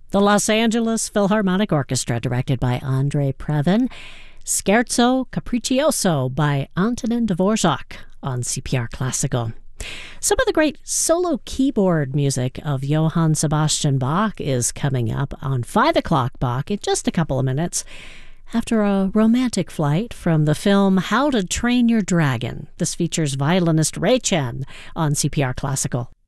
The Los Angeles Philharmonic Orchestra, directed by Andrei Previn. Scherzo Capriccioso by Antonin Dvorak on CPR Classical. Some of the great solo keyboard music of Johann Sebastian Bach is coming up on 5 o'clock Bach in just a couple of minutes after a romantic flight from the film How to Train Your Dragon. This features violinist Ray Chen on CPR Classical.